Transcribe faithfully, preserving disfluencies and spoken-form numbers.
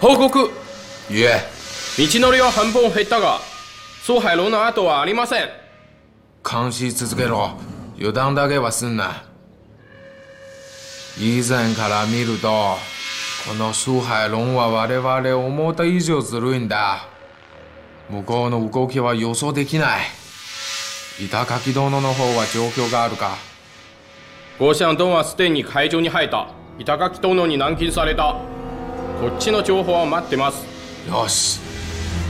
報告。 言え。 道のりは半分減ったが、蘇海龍の後はありません。 監視続けろ。油断だけはすんな。以前から見ると、この蘇海龍は我々思った以上ずるいんだ。向こうの動きは予想できない。板垣殿の方は状況があるか。 ゴシャンドンはすでに海上に入った。板垣殿に軟禁された。こっちの情報は待ってます。 よし。